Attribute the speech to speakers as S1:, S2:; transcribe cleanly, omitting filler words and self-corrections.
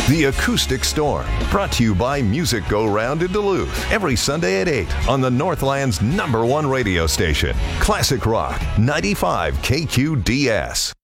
S1: The Acoustic Storm, brought to you by Music Go Round in Duluth, every Sunday at 8 on the Northland's #1 radio station, Classic Rock 95 KQDS.